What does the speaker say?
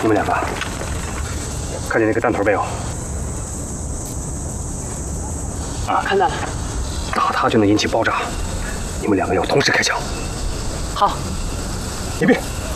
你们两个看见那个弹头没有？ 啊，看到了。 打他就能引起爆炸，你们两个要同时开枪。 好， 一并